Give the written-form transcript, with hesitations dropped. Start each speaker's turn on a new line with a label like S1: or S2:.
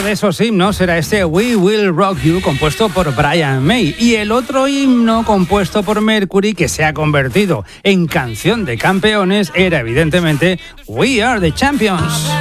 S1: de esos himnos era este We Will Rock You, compuesto por Brian May. Y el otro himno compuesto por Mercury, que se ha convertido en canción de campeones, era evidentemente We Are the Champions.